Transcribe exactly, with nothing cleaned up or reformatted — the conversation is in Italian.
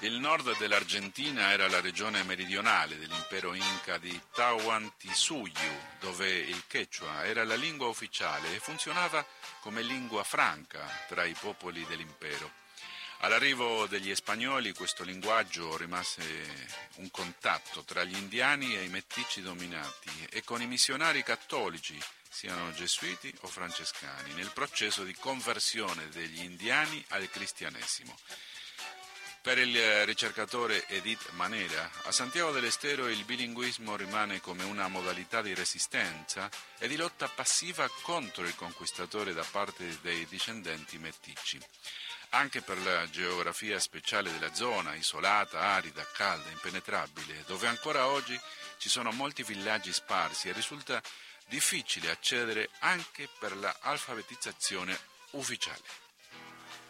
Il nord dell'Argentina era la regione meridionale dell'impero Inca di Tahuantinsuyo, dove il Quechua era la lingua ufficiale e funzionava come lingua franca tra i popoli dell'impero. All'arrivo degli spagnoli questo linguaggio rimase un contatto tra gli indiani e i meticci dominati e con i missionari cattolici, siano gesuiti o francescani, nel processo di conversione degli indiani al cristianesimo. Per il ricercatore Edith Manera, a Santiago del Estero il bilinguismo rimane come una modalità di resistenza e di lotta passiva contro il conquistatore da parte dei discendenti meticci. Anche per la geografia speciale della zona, isolata, arida, calda, impenetrabile, dove ancora oggi ci sono molti villaggi sparsi e risulta difficile accedere anche per la alfabetizzazione ufficiale.